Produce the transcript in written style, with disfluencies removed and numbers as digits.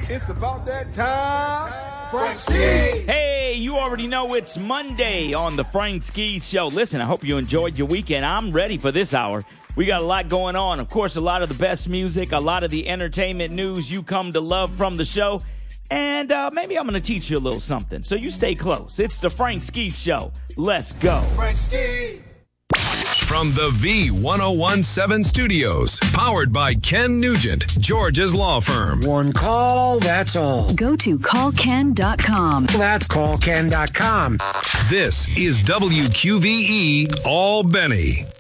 It's about that time. Frank Ski. Hey, you already know it's Monday on the Frank Ski Show. Listen, I hope you enjoyed your weekend. I'm ready for this hour. We got a lot going on. Of course, a lot of the best music, a lot of the entertainment news you come to love from the show. And maybe I'm going to teach you a little something. So you stay close. It's the Frank Ski Show. Let's go. Frank Ski. From the V1017 studios, powered by Ken Nugent, George's law firm. One call, that's all. Go to callken.com. That's callken.com. This is WQVE Albany.